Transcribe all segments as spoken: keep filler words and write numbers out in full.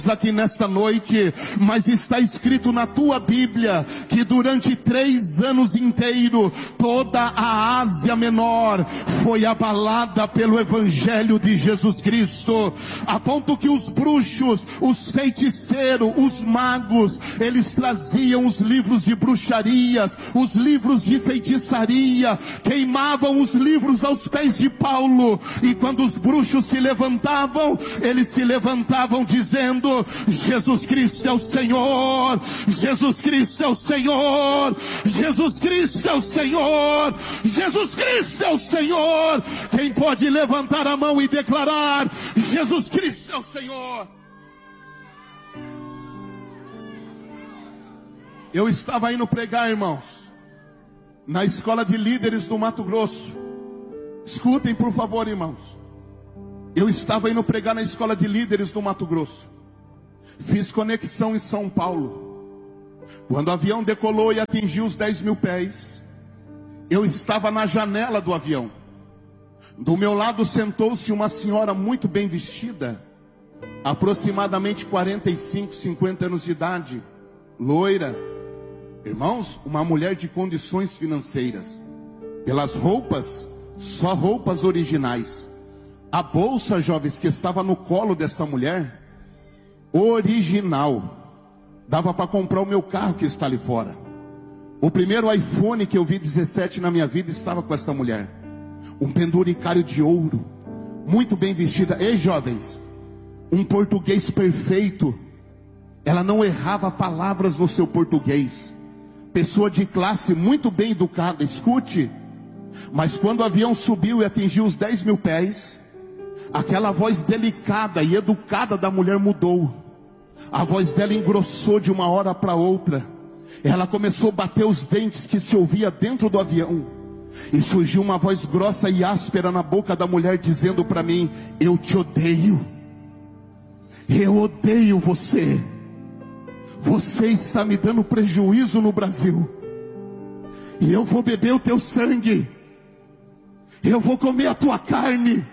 aqui nesta noite, mas está escrito na tua Bíblia que durante três anos inteiros toda a Ásia Menor foi abalada pelo Evangelho de Jesus Cristo, a ponto que os bruxos, os feiticeiros, os magos, eles traziam os livros de bruxarias, os livros de feitiçaria, queimavam os livros aos pés de Paulo, e quando os bruxos se levantavam, eles se levantavam dizendo: Jesus Cristo é o Senhor, Jesus Cristo é o Senhor, Jesus Cristo é o Senhor, Jesus Cristo é o Senhor. Quem pode levantar a mão e declarar: Jesus Cristo é o Senhor? Eu estava indo pregar, irmãos, na escola de líderes do Mato Grosso. Escutem, por favor, irmãos. Eu estava indo pregar na escola de líderes do Mato Grosso. Fiz conexão em São Paulo. Quando o avião decolou e atingiu os dez mil pés, eu estava na janela do avião. Do meu lado sentou-se uma senhora muito bem vestida, aproximadamente quarenta e cinco, cinquenta anos de idade, loira. Irmãos, uma mulher de condições financeiras. Pelas roupas, só roupas originais. A bolsa, jovens, que estava no colo dessa mulher, original, dava para comprar o meu carro que está ali fora. O primeiro iPhone que eu vi, dezessete, na minha vida, estava com esta mulher. Um penduricário de ouro, muito bem vestida. Ei, jovens, um português perfeito. Ela não errava palavras no seu português. Pessoa de classe, muito bem educada. Escute. Mas quando o avião subiu e atingiu os dez mil pés, aquela voz delicada e educada da mulher mudou. A voz dela engrossou de uma hora para outra. Ela começou a bater os dentes que se ouvia dentro do avião. E surgiu uma voz grossa e áspera na boca da mulher dizendo para mim: eu te odeio. Eu odeio você. Você está me dando prejuízo no Brasil. E eu vou beber o teu sangue. Eu vou comer a tua carne.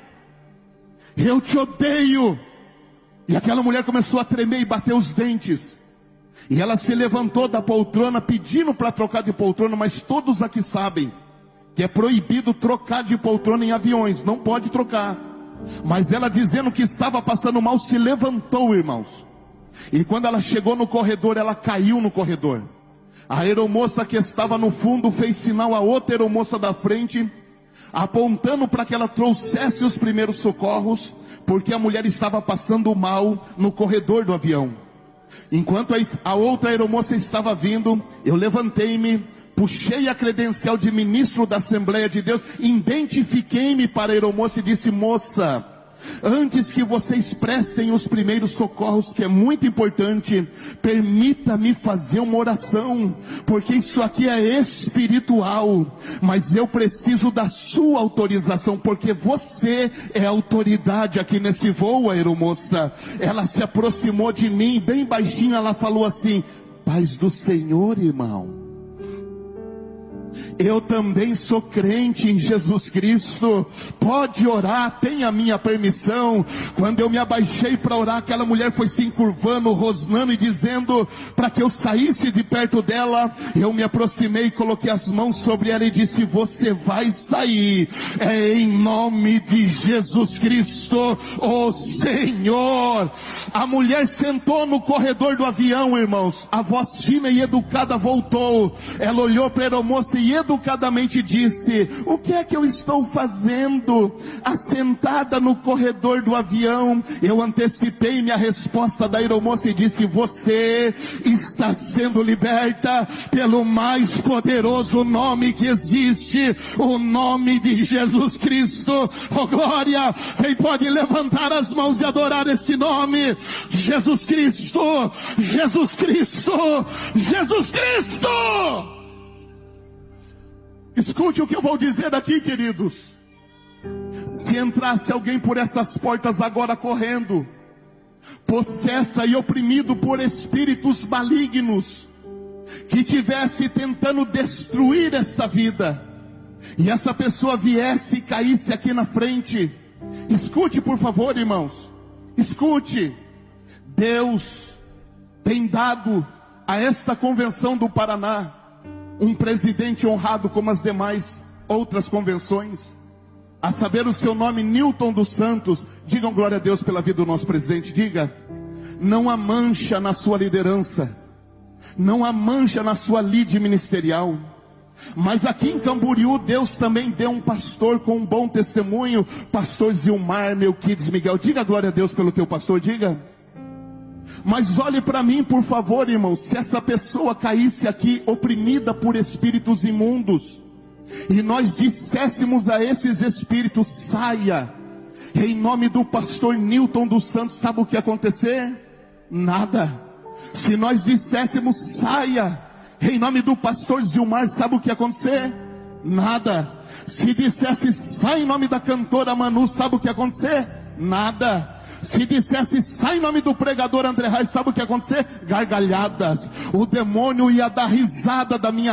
Eu te odeio. E aquela mulher começou a tremer e bater os dentes. E ela se levantou da poltrona pedindo para trocar de poltrona, mas todos aqui sabem que é proibido trocar de poltrona em aviões, não pode trocar. Mas ela, dizendo que estava passando mal, se levantou, irmãos. E quando ela chegou no corredor, ela caiu no corredor. A aeromoça que estava no fundo fez sinal a outra aeromoça da frente, apontando para que ela trouxesse os primeiros socorros, porque a mulher estava passando mal no corredor do avião. Enquanto a outra aeromoça estava vindo, eu levantei-me, puxei a credencial de ministro da Assembleia de Deus, identifiquei-me para a aeromoça e disse: moça, antes que vocês prestem os primeiros socorros, que é muito importante, permita-me fazer uma oração, porque isso aqui é espiritual, mas eu preciso da sua autorização, porque você é autoridade aqui nesse voo, aeromoça. Ela se aproximou de mim, bem baixinho, ela falou assim: paz do Senhor, irmão. Eu também sou crente em Jesus Cristo. Pode orar, tem a minha permissão. Quando eu me abaixei para orar, aquela mulher foi se encurvando, rosnando e dizendo para que eu saísse de perto dela. Eu me aproximei, coloquei as mãos sobre ela e disse: você vai sair, é em nome de Jesus Cristo, o Senhor. A mulher sentou no corredor do avião, irmãos. A voz fina e educada voltou. Ela olhou para a aeromoça e educadamente disse: o que é que eu estou fazendo assentada no corredor do avião? Eu antecipei minha resposta da aeromoça e disse: você está sendo liberta pelo mais poderoso nome que existe, o nome de Jesus Cristo. Oh glória! Quem pode levantar as mãos e adorar esse nome? Jesus Cristo, Jesus Cristo, Jesus Cristo! Escute o que eu vou dizer aqui, queridos. Se entrasse alguém por essas portas agora correndo, possessa e oprimido por espíritos malignos, que tivesse tentando destruir esta vida, e essa pessoa viesse e caísse aqui na frente, escute por favor, irmãos, escute. Deus tem dado a esta convenção do Paraná um presidente honrado como as demais outras convenções, a saber o seu nome, Newton dos Santos. Digam glória a Deus pela vida do nosso presidente. Diga: não há mancha na sua liderança, não há mancha na sua lide ministerial. Mas aqui em Camboriú, Deus também deu um pastor com um bom testemunho, pastor Zilmar Melquides Miguel. Diga glória a Deus pelo teu pastor, diga. Mas olhe para mim, por favor, irmão, se essa pessoa caísse aqui oprimida por espíritos imundos, e nós disséssemos a esses espíritos: saia, em nome do pastor Newton dos Santos, sabe o que ia acontecer? Nada. Se nós disséssemos: saia, em nome do pastor Zilmar, sabe o que ia acontecer? Nada. Se dissesse: sai em nome da cantora Manu, sabe o que ia acontecer? Nada. Se dissesse: sai em nome do pregador André Reis, sabe o que ia acontecer? Gargalhadas. O demônio ia dar risada da minha